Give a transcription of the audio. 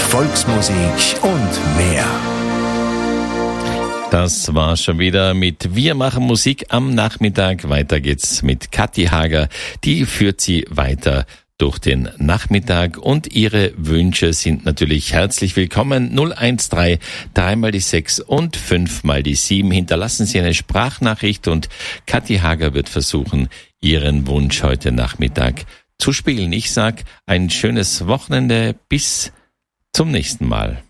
Volksmusik und mehr. Das war schon wieder mit Wir machen Musik am Nachmittag. Weiter geht's mit Kathi Hager. Die führt Sie weiter durch den Nachmittag und Ihre Wünsche sind natürlich herzlich willkommen. 013 3 mal die 6 und 5 mal die 7. Hinterlassen Sie eine Sprachnachricht und Kathi Hager wird versuchen, Ihren Wunsch heute Nachmittag zu spielen. Ich sag ein schönes Wochenende. Bis zum nächsten Mal.